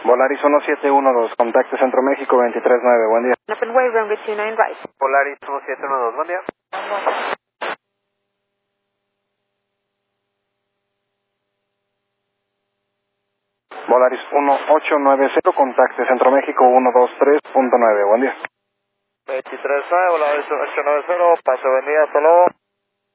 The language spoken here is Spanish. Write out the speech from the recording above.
Volaris 1712, contacte Centro México 239, buen día. Up and way, runway 29 right. Volaris 1712, buen día. Volaris 1890, contacte Centro México 123.9, buen día. 239, Volaris 1890, pase, buen día, hasta luego.